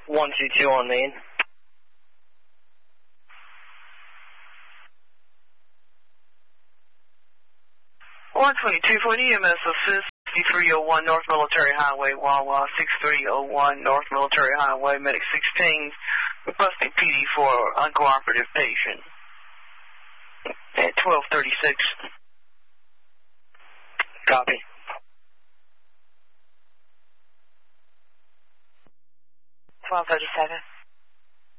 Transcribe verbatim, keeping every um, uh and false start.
one two two on main. one twenty-two for E M S assist, sixty-three oh one North Military Highway, Wawa, sixty-three oh one North Military Highway, Medic sixteen, requesting P D for uncooperative patient at twelve thirty-six. Copy. twelve thirty-seven.